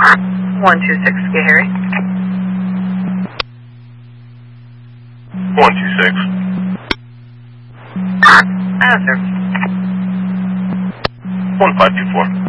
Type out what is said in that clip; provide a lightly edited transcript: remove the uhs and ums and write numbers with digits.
126, get Harry. 126. Out of service. 1524.